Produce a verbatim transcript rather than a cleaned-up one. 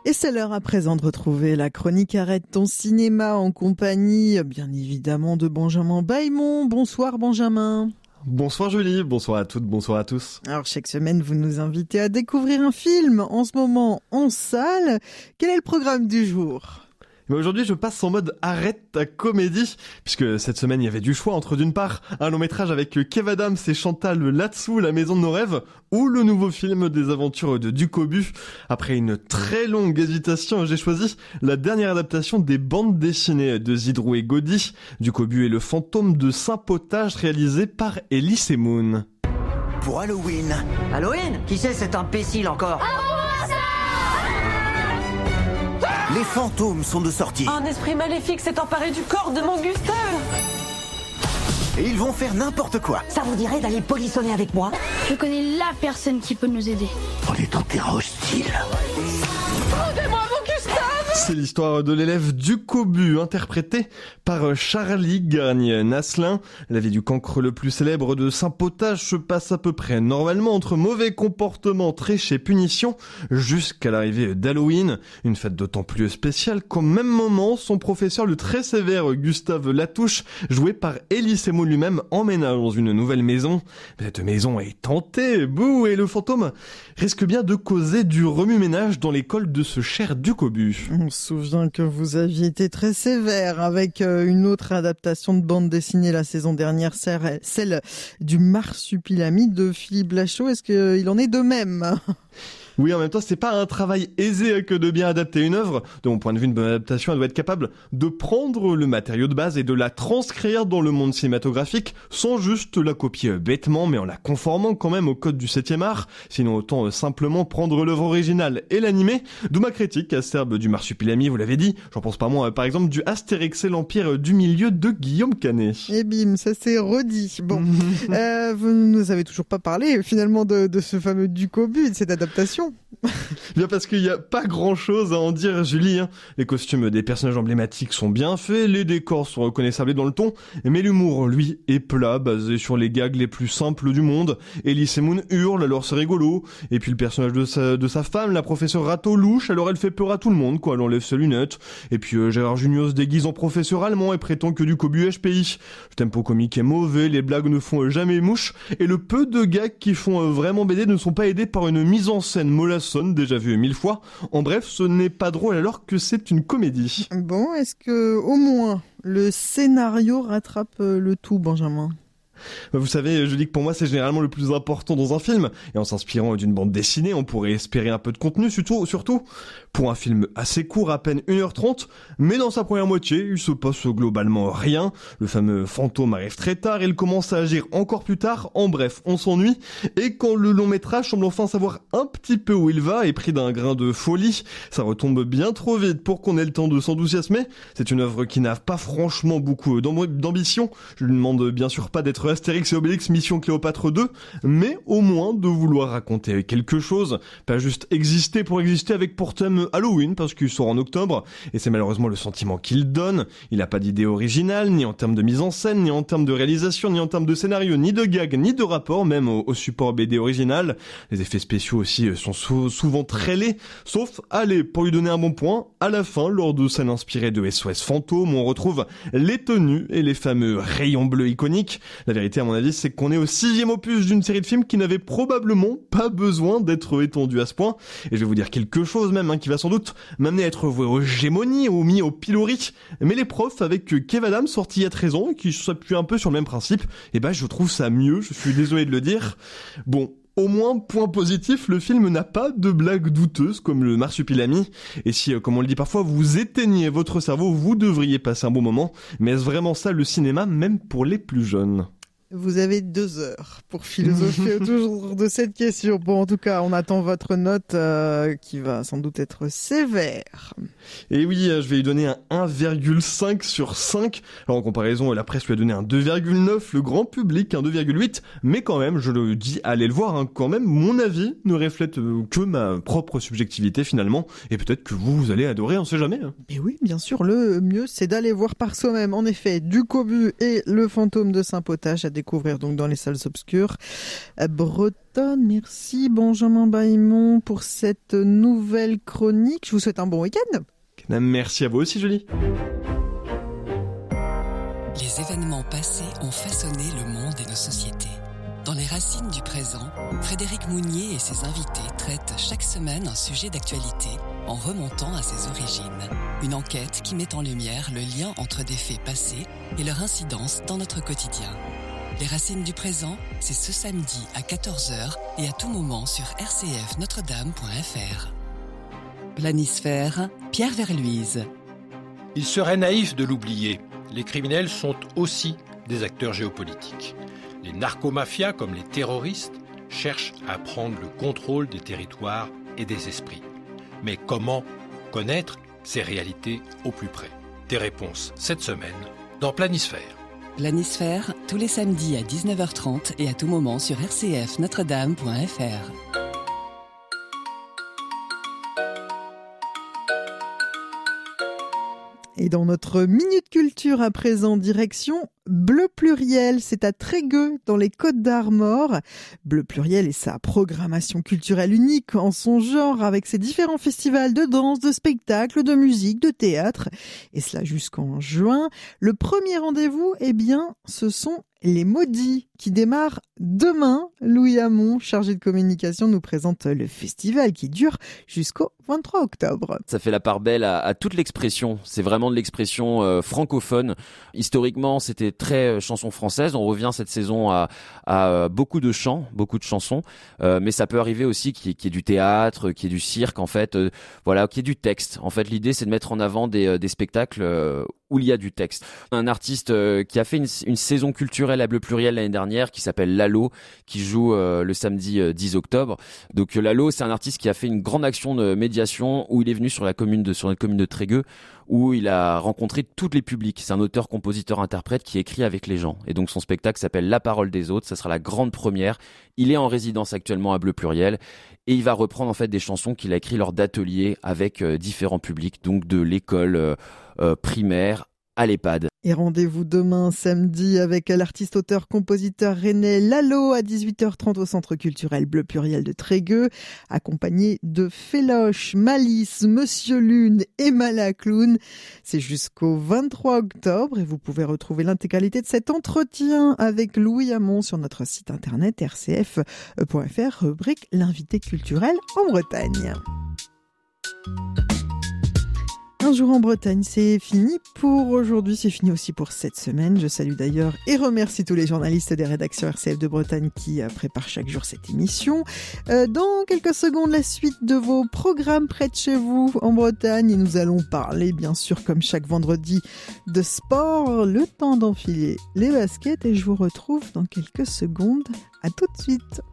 Et c'est l'heure à présent de retrouver la chronique Arrête ton cinéma en compagnie, bien évidemment, de Benjamin Bailmont. Bonsoir Benjamin. Bonsoir Julie, bonsoir à toutes, bonsoir à tous. Alors chaque semaine, vous nous invitez à découvrir un film, en ce moment en salle. Quel est le programme du jour ? Mais aujourd'hui, je passe en mode arrête ta comédie, puisque cette semaine, il y avait du choix entre d'une part un long métrage avec Kev Adams et Chantal Latsou, La Maison de nos rêves, ou le nouveau film des aventures de Ducobu. Après une très longue hésitation, j'ai choisi la dernière adaptation des bandes dessinées de Zidrou et Gaudy, Ducobu et le fantôme de Saint-Potage, réalisé par Elie Moon. Pour Halloween. Halloween ? Qui c'est cet imbécile encore ? Les fantômes sont de sortie. Un esprit maléfique s'est emparé du corps de mon Gustave. Et ils vont faire n'importe quoi. Ça vous dirait d'aller polissonner avec moi ? Je connais la personne qui peut nous aider. On est en terrain hostile. Rendez-moi mon Gustave ! C'est l'histoire de l'élève Ducobu, interprété par Charlie Garnier-Nasselin. La vie du cancre le plus célèbre de Saint-Potage se passe à peu près normalement entre mauvais comportements, triche et punition, jusqu'à l'arrivée d'Halloween, une fête d'autant plus spéciale qu'au même moment, son professeur le très sévère Gustave Latouche, joué par Elie Moon lui-même, emménage dans une nouvelle maison. Cette maison est hantée, bouh, et le fantôme risque bien de causer du remue-ménage dans l'école de ce cher Ducobu. On se souvient que vous aviez été très sévère avec une autre adaptation de bande dessinée la saison dernière, celle du Marsupilami de Philippe Lachaud. Est-ce qu'il en est de même ? Oui, en même temps, c'est pas un travail aisé que de bien adapter une œuvre. De mon point de vue, une bonne adaptation, elle doit être capable de prendre le matériau de base et de la transcrire dans le monde cinématographique, sans juste la copier bêtement, mais en la conformant quand même au code du septième art. Sinon, autant simplement prendre l'œuvre originale et l'animer. D'où ma critique acerbe du Marsupilami, vous l'avez dit. J'en pense pas moins, par exemple, du Astérix et l'Empire du Milieu de Guillaume Canet. Et bim, ça s'est redit. Bon, euh, vous ne nous avez toujours pas parlé, finalement, de, de ce fameux Ducobu, de cette adaptation. Bien parce qu'il n'y a pas grand chose à en dire, Julie, hein. Les costumes des personnages emblématiques sont bien faits, les décors sont reconnaissables dans le ton, mais l'humour, lui, est plat, basé sur les gags les plus simples du monde. Elie Moon hurle, alors c'est rigolo. Et puis le personnage de sa, de sa femme, la professeure Rato, louche, alors elle fait peur à tout le monde, quoi, elle enlève ses lunettes. Et puis euh, Gérard Jugnot se déguise en professeur allemand et prétend que Ducobu est H P I. Le tempo comique est mauvais, les blagues ne font jamais mouche, et le peu de gags qui font euh, vraiment B D ne sont pas aidés par une mise en scène mollassonne, déjà vue mille fois. En bref, ce n'est pas drôle alors que c'est une comédie. Bon, est-ce que au moins le scénario rattrape le tout, Benjamin ? Vous savez, je dis que pour moi c'est généralement le plus important dans un film, et en s'inspirant d'une bande dessinée, on pourrait espérer un peu de contenu, surtout, surtout pour un film assez court, à peine une heure trente, mais dans sa première moitié, il se passe globalement rien. Le fameux fantôme arrive très tard, il commence à agir encore plus tard, en bref, on s'ennuie, et quand le long métrage semble enfin savoir un petit peu où il va, et pris d'un grain de folie, ça retombe bien trop vite pour qu'on ait le temps de s'enthousiasmer. C'est une œuvre qui n'a pas franchement beaucoup d'ambition, je lui demande bien sûr pas d'être Astérix et Obélix Mission Cléopâtre deux, mais au moins de vouloir raconter quelque chose, pas juste exister pour exister avec pour thème Halloween, parce qu'il sort en octobre, et c'est malheureusement le sentiment qu'il donne. Il n'a pas d'idée originale, ni en termes de mise en scène, ni en termes de réalisation, ni en termes de scénario, ni de gag, ni de rapport, même au, au support B D original. Les effets spéciaux aussi sont sou- souvent très laids, sauf, allez, pour lui donner un bon point, à la fin, lors de scènes inspirées de S O S Fantôme, on retrouve les tenues et les fameux rayons bleus iconiques. La vérité, à mon avis, c'est qu'on est au sixième opus d'une série de films qui n'avait probablement pas besoin d'être étendue à ce point. Et je vais vous dire quelque chose même, hein, qui va sans doute m'amener à être voué aux gémonies ou mis au pilori. Mais les profs, avec Kev Adams, sorti il y a treize ans, et qui s'appuie un peu sur le même principe, et ben, je trouve ça mieux, je suis désolé de le dire. Bon. Au moins, point positif, le film n'a pas de blagues douteuses comme le Marsupilami. Et si, comme on le dit parfois, vous éteignez votre cerveau, vous devriez passer un bon moment. Mais est-ce vraiment ça le cinéma, même pour les plus jeunes ? Vous avez deux heures pour philosopher autour de cette question. Bon, en tout cas, on attend votre note euh, qui va sans doute être sévère. Et oui, je vais lui donner un un virgule cinq sur cinq. Alors en comparaison, la presse lui a donné un deux virgule neuf, le grand public un deux virgule huit. Mais quand même, je le dis, allez le voir, hein, quand même, mon avis ne reflète que ma propre subjectivité finalement. Et peut-être que vous, vous allez adorer, on sait jamais. Hein. Et oui, bien sûr, le mieux, c'est d'aller voir par soi-même. En effet, Ducobu et le fantôme de Saint-Potage à découvrir découvrir donc dans les salles obscures bretonnes. Merci Benjamin Baillemont pour cette nouvelle chronique. Je vous souhaite un bon week-end. Merci à vous aussi, Julie. Les événements passés ont façonné le monde et nos sociétés. Dans les racines du présent, Frédéric Mounier et ses invités traitent chaque semaine un sujet d'actualité en remontant à ses origines. Une enquête qui met en lumière le lien entre des faits passés et leur incidence dans notre quotidien. Les racines du présent, c'est ce samedi à quatorze heures et à tout moment sur r c f notre dame point f r. Planisphère, Pierre Verluise. Il serait naïf de l'oublier. Les criminels sont aussi des acteurs géopolitiques. Les narcomafias, comme les terroristes, cherchent à prendre le contrôle des territoires et des esprits. Mais comment connaître ces réalités au plus près ? Des réponses cette semaine dans Planisphère. Planisphère, tous les samedis à dix-neuf heures trente et à tout moment sur r c f notre dame point f r. Et dans notre Minute Culture à présent, direction Bleu Pluriel, c'est à Trégueux, dans les Côtes-d'Armor. Bleu Pluriel et sa programmation culturelle unique en son genre, avec ses différents festivals de danse, de spectacles, de musique, de théâtre. Et cela jusqu'en juin. Le premier rendez-vous, eh bien, ce sont les Maudits, qui démarrent demain. Louis Hamon, chargé de communication, nous présente le festival qui dure jusqu'au vingt-trois octobre. Ça fait la part belle à, à toute l'expression. C'est vraiment de l'expression euh, francophone. Historiquement, c'était très euh, chanson française. On revient cette saison à, à euh, beaucoup de chants, beaucoup de chansons. Euh, mais ça peut arriver aussi qu'il y ait, qu'il y ait du théâtre, qu'il y ait du cirque, en fait. Euh, voilà, qu'il y ait du texte. En fait, l'idée, c'est de mettre en avant des, euh, des spectacles euh, où il y a du texte. Un artiste euh, qui a fait une, une saison culturelle à Bleu Pluriel l'année dernière, qui s'appelle Lalo, qui joue euh, le samedi euh, dix octobre. Donc euh, Lalo, c'est un artiste qui a fait une grande action de médiation où il est venu sur la commune de sur notre commune de Trégueux, où il a rencontré tous les publics. C'est un auteur, compositeur, interprète qui écrit avec les gens. Et donc son spectacle s'appelle La Parole des Autres. Ça sera la grande première. Il est en résidence actuellement à Bleu Pluriel et il va reprendre en fait des chansons qu'il a écrites lors d'ateliers avec euh, différents publics, donc de l'école euh, euh, primaire à l'EHPAD. Et rendez-vous demain samedi avec l'artiste, auteur, compositeur René Lalo à dix-huit heures trente au Centre culturel Bleu Pluriel de Trégueux, accompagné de Féloche, Malice, Monsieur Lune et Malaclown. C'est jusqu'au vingt-trois octobre et vous pouvez retrouver l'intégralité de cet entretien avec Louis Hamon sur notre site internet r c f point f r, rubrique l'invité culturel en Bretagne. Un jour en Bretagne, c'est fini pour aujourd'hui, c'est fini aussi pour cette semaine. Je salue d'ailleurs et remercie tous les journalistes des rédactions R C F de Bretagne qui préparent chaque jour cette émission. Euh, dans quelques secondes, la suite de vos programmes près de chez vous en Bretagne. Et nous allons parler, bien sûr, comme chaque vendredi, de sport. Le temps d'enfiler les baskets et je vous retrouve dans quelques secondes. À tout de suite.